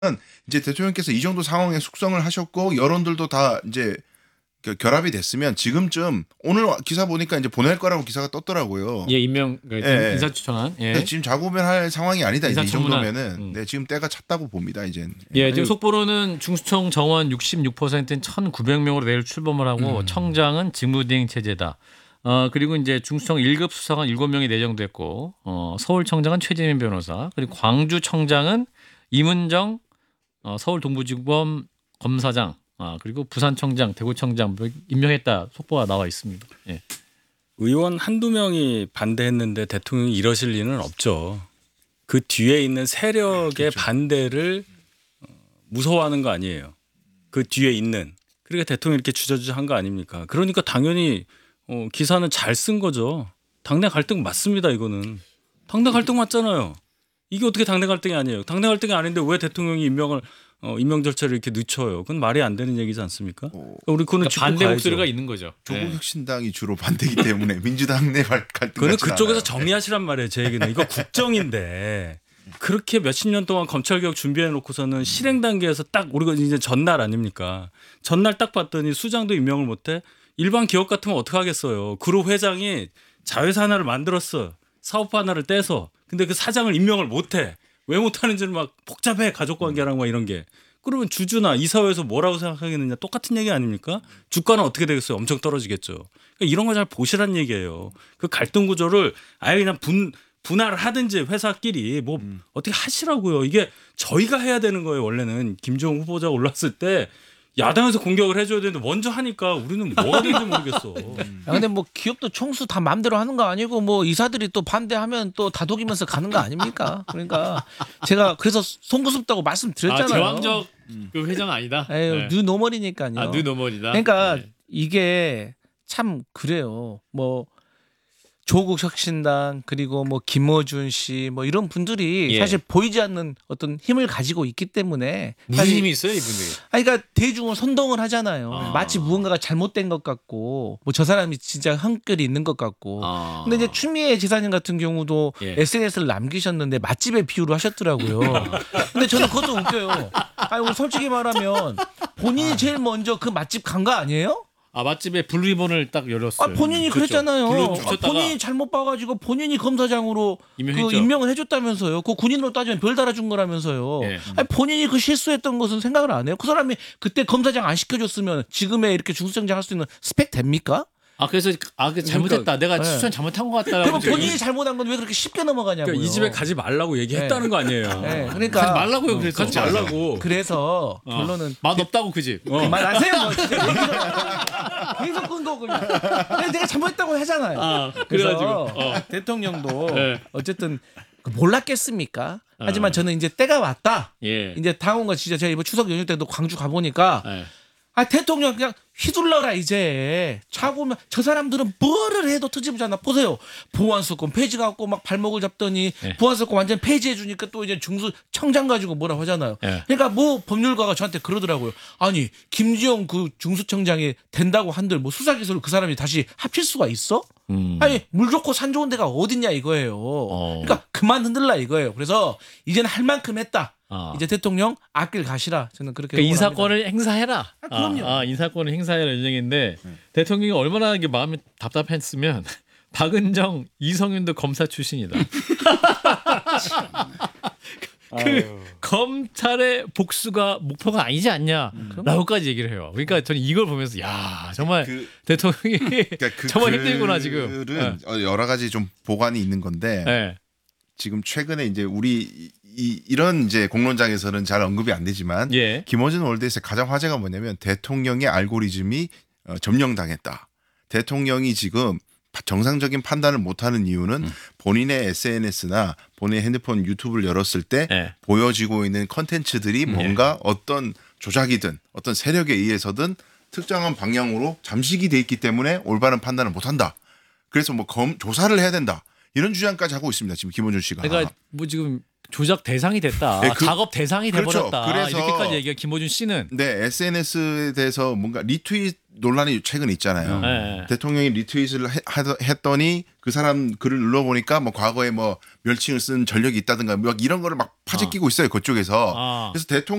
이제 대통령께서 이 정도 상황에 숙성을 하셨고 여론들도 다 이제 결합이 됐으면 지금쯤 오늘 기사 보니까 이제 보낼 거라고 기사가 떴더라고요. 예, 임명 예. 인사 추천한. 예. 지금 자구변할 상황이 아니다. 이제 이 인사청문회. 정도면은 네, 지금 때가 찼다고 봅니다. 이젠. 예, 지금 속보로는 중수청 정원 66%는 1,900명으로 내일 출범을 하고 청장은 직무대행 체제다. 그리고 이제 중수청 1급 수사관 7명이 내정됐고 서울청장은 최재민 변호사, 그리고 광주청장은 임은정 서울동부지검 검사장, 그리고 부산청장, 대구청장 임명했다 속보가 나와 있습니다. 예. 의원 한두 명이 반대했는데 대통령이 이러실 리는 없죠. 그 뒤에 있는 세력의 그렇죠. 반대를 무서워하는 거 아니에요. 그 뒤에 있는. 그러니까 대통령이 이렇게 주저주저한 거 아닙니까? 그러니까 당연히 기사는 잘 쓴 거죠. 당내 갈등 맞습니다. 이거는. 당내 갈등 맞잖아요. 이게 어떻게 당내 갈등이 아니에요. 당내 갈등이 아닌데 왜 대통령이 임명 절차를 이렇게 늦춰요. 그건 말이 안 되는 얘기지 않습니까? 우리 그거는 그러니까 반대 목소리가 있는 거죠. 조국혁신당이 주로 반대이기 때문에 민주당 내 갈등. 그거는 그쪽에서 정리하시란 말이에요. 제 얘기는. 이거 국정인데 그렇게 몇십 년 동안 검찰개혁 준비해 놓고서는 실행 단계에서 딱 우리가 이제 전날 아닙니까? 전날 딱 봤더니 수장도 임명을 못해. 일반 기업 같으면 어떻게 하겠어요. 그룹 회장이 자회사 하나를 만들었어. 사업 하나를 떼서. 근데 그 사장을 임명을 못해. 왜 못하는지는 막 복잡해. 가족관계랑 막 이런 게. 그러면 주주나 이사회에서 뭐라고 생각하겠느냐. 똑같은 얘기 아닙니까? 주가는 어떻게 되겠어요? 엄청 떨어지겠죠. 그러니까 이런 거 잘 보시란 얘기예요. 그 갈등 구조를 아예 그냥 분할을 하든지 회사끼리 뭐 어떻게 하시라고요. 이게 저희가 해야 되는 거예요. 원래는 김종인 후보자 올랐을 때 야당에서 공격을 해줘야 되는데 먼저 하니까 우리는 뭐가 되는지 모르겠어. 근데 뭐 기업도 총수 다 마음대로 하는 거 아니고 뭐 이사들이 또 반대하면 또 다독이면서 가는 거 아닙니까? 그러니까 제가 그래서 송구스럽다고 말씀드렸잖아요. 제왕적 그 회장 아니다. 에휴, 뉴노멀이니까요. 뉴노멀이다. 그러니까 네. 이게 참 그래요. 뭐 조국 혁신당 그리고 뭐 김어준 씨 뭐 이런 분들이 예. 사실 보이지 않는 어떤 힘을 가지고 있기 때문에 무슨 사실 힘이 있어요, 이분들이? 그러니까 대중을 선동을 하잖아요. 아. 마치 무언가가 잘못된 것 같고 뭐 저 사람이 진짜 한결이 있는 것 같고. 근데 이제 추미애 지사님 같은 경우도 예. SNS를 남기셨는데 맛집의 비유를 하셨더라고요. 근데 저는 그것도 웃겨요. 아니 솔직히 말하면 본인이 제일 먼저 그 맛집 간 거 아니에요? 맛집에 블루리본을 딱 열었어요. 본인이 그렇죠. 그랬잖아요. 블루 붙였다가 본인이 잘못 봐가지고 본인이 검사장으로 임명했죠. 그 임명을 해줬다면서요. 그 군인으로 따지면 별 달아준 거라면서요. 예. 아니, 본인이 그 실수했던 것은 생각을 안 해요. 그 사람이 그때 검사장 안 시켜줬으면 지금의 이렇게 중수청장 할 수 있는 스펙 됩니까? 그래서 그 잘못했다. 내가 네. 추천 잘못한 것 같다. 그럼 본인이 잘못한 건 왜 그렇게 쉽게 넘어가냐고요. 그러니까 이 집에 가지 말라고 얘기했다는 거 아니에요. 네, 그러니까 가지 말라고요. 그래서 가지 말라고. 그래서 결론은 맛없다고 그 집. 그만하세요. 뭐. 계속 끊고 그냥. 내가 잘못했다고 하잖아요. 그래가지고 그래서 대통령도 네. 어쨌든 몰랐겠습니까? 하지만 저는 이제 때가 왔다. 예. 이제 당원과 진짜 제가 이번 추석 연휴 때도 광주 가보니까 예. 대통령 그냥 휘둘러라 이제 차고면 저 사람들은 뭐를 해도 트집지 않아. 보세요. 보안수권 폐지 갖고 막 발목을 잡더니 예. 보안수권 완전 폐지해 주니까 또 이제 중수 청장 가지고 뭐라 하잖아요. 예. 그러니까 뭐 법률가가 저한테 그러더라고요. 아니 김지영 그 중수청장이 된다고 한들 뭐 수사기소를 그 사람이 다시 합칠 수가 있어? 아니 물 좋고 산 좋은 데가 어딨냐 이거예요. 그러니까 그만 흔들라 이거예요. 그래서 이제는 할 만큼 했다. 이제 대통령 앞길 가시라. 저는 그렇게 그러니까 인사권을 행사해라. 그럼요. 인사권을 행사해라 예정인데 대통령이 얼마나 이게 마음이 답답했으면 박은정, 이성윤도 검사 출신이다. 검찰의 복수가 목표가 아니지 않냐라고까지 얘기를 해요. 그러니까 저는 이걸 보면서 야 정말 대통령이 그러니까 정말 힘들구나 지금. 글은 여러 가지 좀 보관이 있는 건데 네. 지금 최근에 이제 우리 이런 이제 공론장에서는 잘 언급이 안 되지만 예. 김어준 월드에서 가장 화제가 뭐냐면 대통령의 알고리즘이 점령당했다. 대통령이 지금 정상적인 판단을 못하는 이유는 본인의 SNS나 본인의 핸드폰 유튜브를 열었을 때 네. 보여지고 있는 컨텐츠들이 뭔가 어떤 조작이든 어떤 세력에 의해서든 특정한 방향으로 잠식이 돼 있기 때문에 올바른 판단을 못한다. 그래서 뭐 조사를 해야 된다. 이런 주장까지 하고 있습니다. 지금 김어준 씨가. 그러니까 뭐 지금 조작 대상이 됐다. 네, 작업 대상이 그렇죠. 돼버렸다. 그래서 이렇게까지 얘기가 김호준 씨는. 네, SNS에 대해서 뭔가 리트윗 논란이 최근 있잖아요. 네. 대통령이 리트윗을 했더니 그 사람 글을 눌러보니까 뭐 과거에 뭐 멸칭을 쓴 전력이 있다든가 막 이런 거를 막 파재끼고 있어요. 그쪽에서. 아. 그래서 대통령